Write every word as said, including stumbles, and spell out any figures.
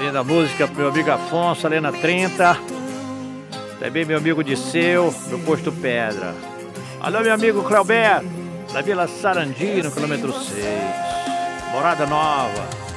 Linda música pro meu amigo Afonso, ali na trinta. Também meu amigo Disseu, do Posto Pedra. Alô, meu amigo Cleober, da Vila Sarandi, no quilômetro seis. Morada Nova.